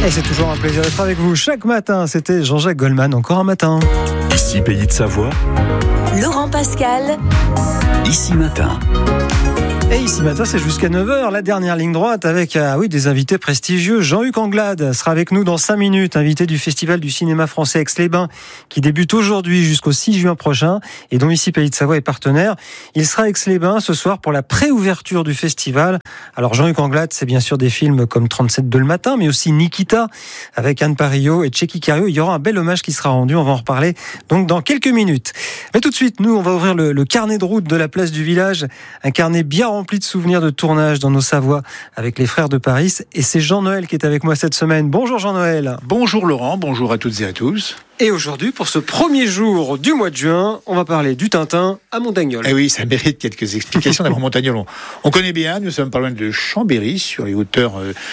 Et c'est toujours un plaisir d'être avec vous chaque matin. C'était Jean-Jacques Goldman, encore un matin. Ici, Pays de Savoie. Laurent Pascal. Ici matin. Et ici matin, c'est jusqu'à 9h, la dernière ligne droite avec des invités prestigieux. Jean-Hugues Anglade sera avec nous dans 5 minutes, invité du Festival du cinéma français Aix-les-Bains, qui débute aujourd'hui jusqu'au 6 juin prochain et dont ici Pays de Savoie est partenaire. Il sera à Aix-les-Bains ce soir pour la pré-ouverture du festival. Alors Jean-Hugues Anglade, c'est bien sûr des films comme 37 le matin, mais aussi Nikita avec Anne Parillo et Tchéky Cario. Il y aura un bel hommage qui sera rendu, on va en reparler donc dans quelques minutes. Mais tout de suite, nous, on va ouvrir le carnet de route de la place du village, un carnet bien rempli de souvenirs de tournage dans nos Savoies avec les frères de Paris. Et c'est Jean-Noël qui est avec moi cette semaine. Bonjour Jean-Noël. Bonjour Laurent, bonjour à toutes et à tous. Et aujourd'hui, pour ce premier jour du mois de juin, on va parler du Tintin à Montagnol. Eh oui, ça mérite quelques explications. D'abord, Montagnol, on connaît bien, nous sommes pas loin de Chambéry, sur les hauteurs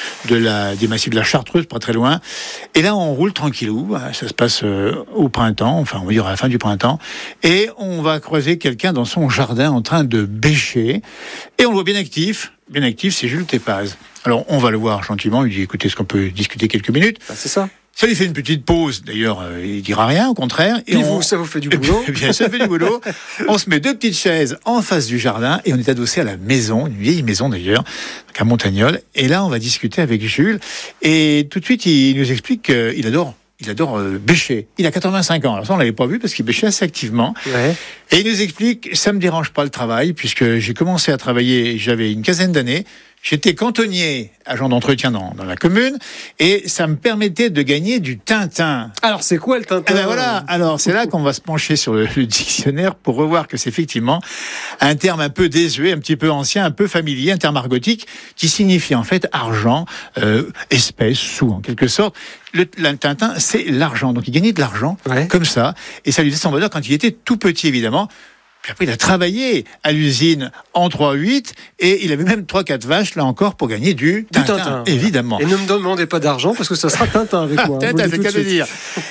des massifs de la Chartreuse, pas très loin. Et là, on roule tranquillou, ça se passe au printemps, enfin on va dire à la fin du printemps, et on va croiser quelqu'un dans son jardin en train de bêcher, et on le voit bien actif, c'est Jules Tépaz. Alors, on va le voir gentiment, il dit, écoutez, est-ce qu'on peut discuter quelques minutes ? C'est ça. Ça lui fait une petite pause, d'ailleurs, il dira rien, au contraire. Et ça vous fait du boulot. Bien, ça fait du boulot. On se met 2 petites chaises en face du jardin et on est adossé à la maison, une vieille maison d'ailleurs, à Montagnol. Et là, on va discuter avec Jules. Et tout de suite, il nous explique qu'il adore bêcher. Il a 85 ans. Alors ça, on l'avait pas vu parce qu'il bêchait assez activement. Ouais. Et il nous explique, ça me dérange pas le travail, puisque j'ai commencé à travailler, j'avais une quinzaine d'années. J'étais cantonnier, agent d'entretien dans la commune, et ça me permettait de gagner du Tintin. Alors, c'est quoi le Tintin ? Eh ben voilà. Alors, c'est là qu'on va se pencher sur le dictionnaire pour revoir que c'est effectivement un terme un peu désuet, un petit peu ancien, un peu familier, un terme argotique, qui signifie en fait argent, espèce, sous, en quelque sorte. Le Tintin, c'est l'argent. Donc, il gagnait de l'argent, comme ça, et ça lui faisait son bonheur quand il était tout petit, évidemment. Puis après, il a travaillé à l'usine en 3-8 et il avait même 3-4 vaches, là encore, pour gagner du Tintin, évidemment. Et ne me demandez pas d'argent parce que ça sera Tintin avec moi. Tintin, c'est qu'à le dire.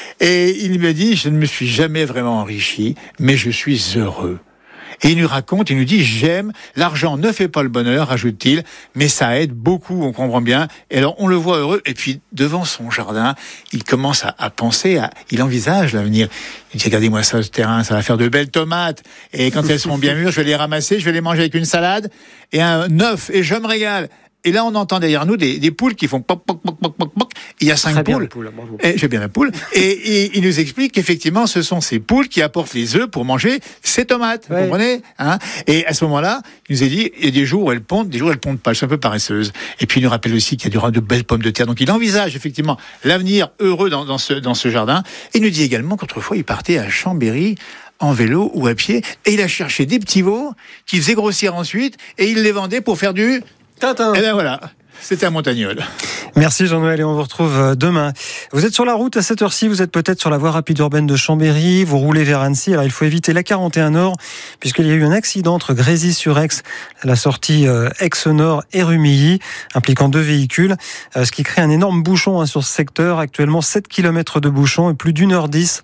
Et il me dit, je ne me suis jamais vraiment enrichi, mais je suis heureux. Et il nous raconte, il nous dit, j'aime, l'argent ne fait pas le bonheur, rajoute-t-il, mais ça aide beaucoup, on comprend bien. Et alors, on le voit heureux, et puis, devant son jardin, il commence à penser, il envisage l'avenir. Il dit, regardez-moi ça, ce terrain, ça va faire de belles tomates, et quand elles seront bien mûres, je vais les ramasser, je vais les manger avec une salade, et un œuf, et je me régale. Et là, on entend derrière nous des poules qui font poc, poc, poc, poc, poc, poc. Il y a 5 poules. J'ai bien la poule. Et il nous explique qu'effectivement, ce sont ces poules qui apportent les œufs pour manger ces tomates. Vous comprenez, hein ? Et à ce moment-là, il nous a dit, il y a des jours où elles pondent, des jours où elles pondent pas. Elles sont un peu paresseuses. Et puis, il nous rappelle aussi qu'il y a de belles pommes de terre. Donc, il envisage effectivement l'avenir heureux dans ce jardin. Et il nous dit également qu'autrefois, il partait à Chambéry en vélo ou à pied. Et il a cherché des petits veaux qu'il faisait grossir ensuite. Et il les vendait pour faire du Tintin. Et bien voilà, c'était à Montagnol. Merci Jean-Noël et on vous retrouve demain. Vous êtes sur la route à cette heure-ci, vous êtes peut-être sur la voie rapide urbaine de Chambéry, vous roulez vers Annecy, alors il faut éviter la 41 Nord puisqu'il y a eu un accident entre Grésy-sur-Aix, la sortie Aix-Nord et Rumilly, impliquant 2 véhicules, ce qui crée un énorme bouchon sur ce secteur, actuellement 7 km de bouchon et plus d'1h10.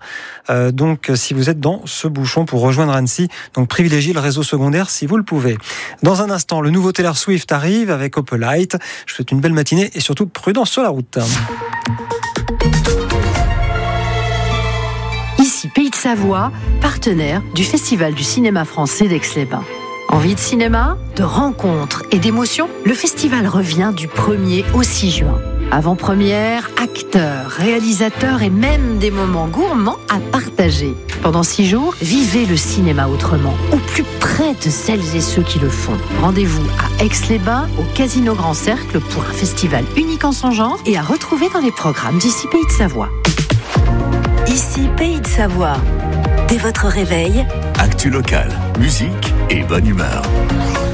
Donc si vous êtes dans ce bouchon pour rejoindre Annecy, donc privilégiez le réseau secondaire si vous le pouvez. Dans un instant, le nouveau Taylor Swift arrive avec Opelite. Je vous souhaite une belle matinée et surtout prudence sur la route. Ici Pays de Savoie, partenaire du Festival du cinéma français d'Aix-les-Bains. Envie de cinéma, de rencontres et d'émotions ? Le festival revient du 1er au 6 juin. Avant-première, acteurs, réalisateurs et même des moments gourmands à partager. Pendant 6 jours, vivez le cinéma autrement, au plus près de celles et ceux qui le font. Rendez-vous à Aix-les-Bains, au Casino Grand Cercle, pour un festival unique en son genre et à retrouver dans les programmes d'ici Pays de Savoie. Ici Pays de Savoie. Dès votre réveil, Actu locale, musique et bonne humeur.